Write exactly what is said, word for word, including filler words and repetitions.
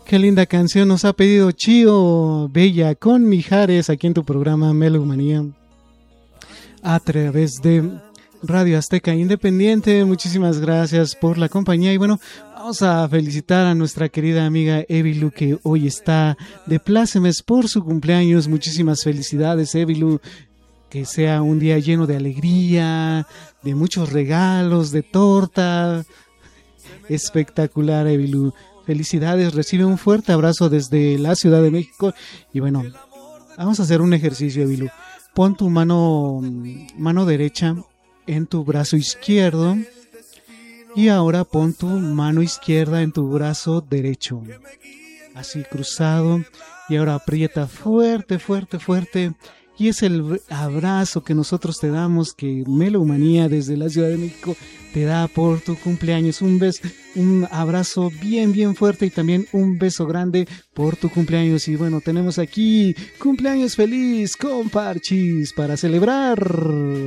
Qué linda canción nos ha pedido Chío Bella con Mijares aquí en tu programa Melomanía a través de Radio Azteca Independiente. Muchísimas gracias por la compañía y bueno, vamos a felicitar a nuestra querida amiga Evilu que hoy está de plácemes por su cumpleaños. Muchísimas felicidades, Evilu, que sea un día lleno de alegría, de muchos regalos, de torta. Espectacular, Evilu. Felicidades, recibe un fuerte abrazo desde la Ciudad de México. Y bueno, vamos a hacer un ejercicio, Evilu. Pon tu mano, mano derecha en tu brazo izquierdo. Y ahora pon tu mano izquierda en tu brazo derecho. Así cruzado. Y ahora aprieta fuerte, fuerte, fuerte. Y es el abrazo que nosotros te damos, que Melomanía desde la Ciudad de México te da por tu cumpleaños. Un beso, un abrazo bien, bien fuerte y también un beso grande por tu cumpleaños. Y bueno, tenemos aquí cumpleaños feliz con Parchís para celebrar.